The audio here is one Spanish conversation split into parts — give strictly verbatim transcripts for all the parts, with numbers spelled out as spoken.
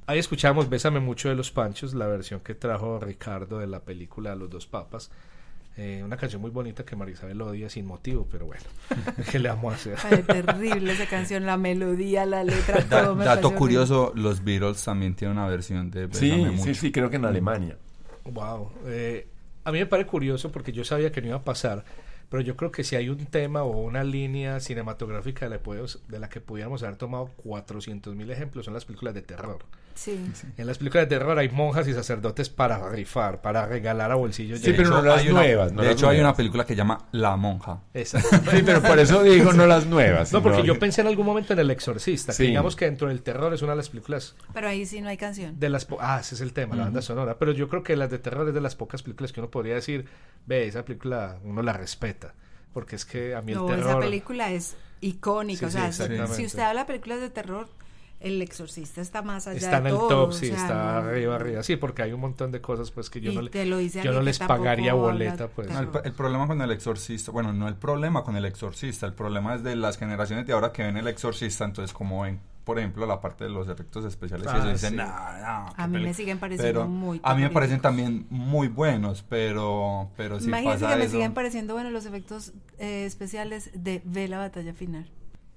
Ahí escuchamos Bésame Mucho de Los Panchos, la versión que trajo Ricardo de la película Los Dos Papas. Eh, una canción muy bonita que Marisabel odia sin motivo, pero bueno, ¿qué le vamos a hacer? Ay, terrible esa canción, la melodía, la letra, todo. Da, dato curioso, horrible. Los Beatles también tienen una versión de Bésame sí, Mucho. Sí, sí, creo que en Alemania. Wow. Eh, a mí me parece curioso porque yo sabía que no iba a pasar, pero yo creo que si hay un tema o una línea cinematográfica de la, de la que pudiéramos haber tomado cuatrocientos mil ejemplos son las películas de terror. Sí. Sí. En las películas de terror hay monjas y sacerdotes para rifar, para regalar a bolsillos. Sí, pero no las hay una, nuevas. No de las hecho, nuevas. hay una película que se llama La Monja. Exacto. Sí, pero por eso digo no las nuevas. No, porque sino... yo pensé en algún momento en El Exorcista, sí. que digamos que dentro del terror es una de las películas... Pero ahí sí no hay canción. De las po- ah, ese es el tema, uh-huh. La banda sonora. Pero yo creo que las de terror es de las pocas películas que uno podría decir, ve, esa película uno la respeta. Porque es que a mí no, el terror... esa película es icónica. Sí, o sea, sí, si, si usted habla de películas de terror, El Exorcista está más allá está de en el todo. top, o sí, sea, está no, arriba, arriba. Sí, porque hay un montón de cosas pues que yo y no, te lo dice yo no que les tampoco pagaría habla boleta. Pues. No, el, el problema con El Exorcista, bueno, no el problema con El Exorcista, el problema es de las generaciones de ahora que ven El Exorcista, entonces como ven, por ejemplo, la parte de los efectos especiales, Ah, y eso dicen, sí. no, no, a mí peli-". me siguen pareciendo pero muy a mí me parecen terroríficos. también muy buenos, pero, pero si Imagínense pasa que me eso... siguen pareciendo buenos los efectos eh, especiales de Ve la batalla final.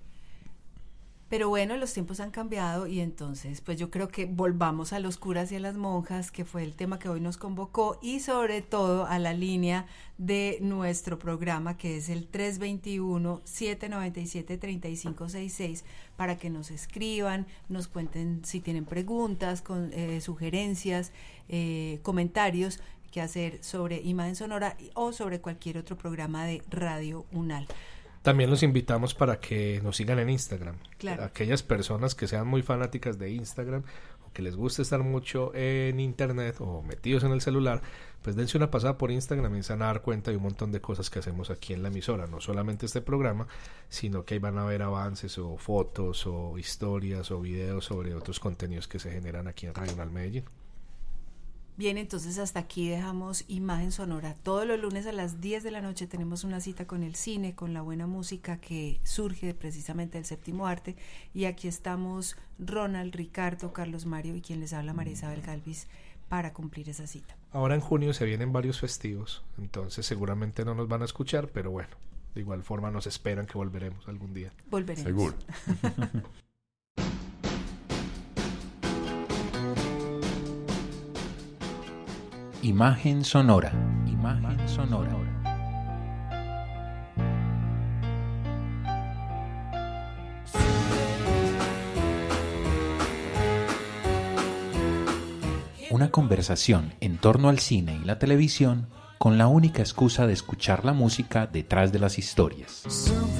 Pero bueno, los tiempos han cambiado y entonces pues yo creo que volvamos a los curas y a las monjas, que fue el tema que hoy nos convocó, y sobre todo a la línea de nuestro programa, que es el tres dos uno, siete nueve siete, tres cinco seis seis, para que nos escriban, nos cuenten si tienen preguntas, con, eh, sugerencias, eh, comentarios que hacer sobre Imagen Sonora o sobre cualquier otro programa de Radio UNAL. También los invitamos para que nos sigan en Instagram. Claro. Aquellas personas que sean muy fanáticas de Instagram o que les guste estar mucho en internet o metidos en el celular, pues dense una pasada por Instagram y se van a dar cuenta de un montón de cosas que hacemos aquí en la emisora. No solamente este programa, sino que ahí van a ver avances o fotos o historias o videos sobre otros contenidos que se generan aquí en Radio UNAL Medellín. Bien, entonces hasta aquí dejamos Imagen Sonora. Todos los lunes a las diez de la noche tenemos una cita con el cine, con la buena música que surge precisamente del séptimo arte. Y aquí estamos Ronald, Ricardo, Carlos Mario y quien les habla, María Isabel Galvis, para cumplir esa cita. Ahora en junio se vienen varios festivos, entonces seguramente no nos van a escuchar, pero bueno, de igual forma nos esperan que volveremos algún día. Volveremos. Seguro. Imagen Sonora. Imagen Sonora. Una conversación en torno al cine y la televisión con la única excusa de escuchar la música detrás de las historias.